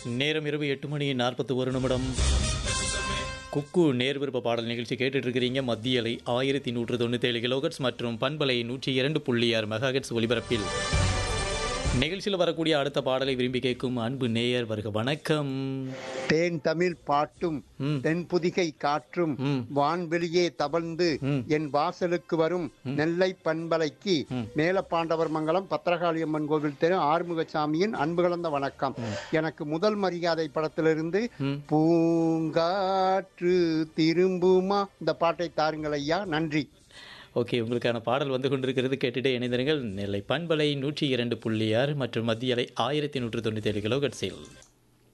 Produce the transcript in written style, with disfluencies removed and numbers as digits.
நேரம் இரவு 8 மணி 41 நிமிடம். குக்கு நேர்விருப்ப பாடல் நிகழ்ச்சி கேட்டுட்டு இருக்கிறீங்க. மத்திய அலை 1197 கிலோஹெர்ட்ஸ் மற்றும் பண்பலை 102.6 மெகாஹெர்ட்ஸ் ஒலிபரப்பில். நிகழ்ச்சியில் வரக்கூடிய அடுத்த பாடலை விரும்பி கேட்கும் அன்பு நேயர் வருக. வணக்கம். தேன் தமிழ் பாட்டும் தென்புதிகை காற்றும் வான்வெளியே தவழ்ந்து என் வாசலுக்கு வரும் நெல்லை பண்பலைக்கு மேலப்பாண்டவர் மங்கலம் பத்திரகாளியம்மன் கோவில் தெரு ஆறுமுகசாமியின் அன்பு கலந்த வணக்கம். எனக்கு முதல் மரியாதை படத்திலிருந்து பூங்காற்று திரும்புமா இந்த பாட்டை தாருங்கள் ஐயா. நன்றி. ஓகே, உங்களுக்கான பாடல் வந்து கொண்டிருக்கிறது. கேட்டுட்டே இணைந்திருங்கள். நெல்லை பண்பலை 102.6 மற்றும் மத்திய அலை 1197 கிலோஹெர்ட்ஸில்.